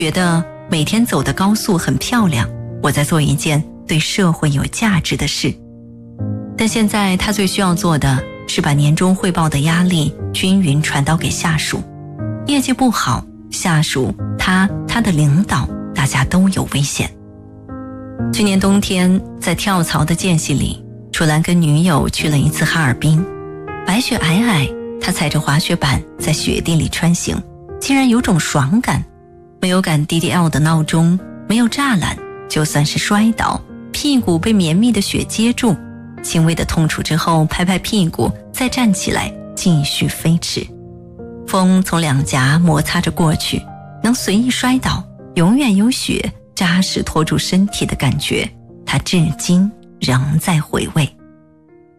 觉得每天走的高速很漂亮，我在做一件对社会有价值的事。但现在他最需要做的是把年终汇报的压力均匀传导给下属，业绩不好，下属他的领导，大家都有危险。去年冬天在跳槽的间隙里，楚岚跟女友去了一次哈尔滨，白雪皑皑，他踩着滑雪板在雪地里穿行，竟然有种爽感。没有赶 DDL 的闹钟，没有栅栏，就算是摔倒，屁股被绵密的雪接住，轻微的痛楚之后拍拍屁股，再站起来继续飞驰。风从两颊摩擦着过去，能随意摔倒，永远有雪扎实拖住身体的感觉，他至今仍在回味。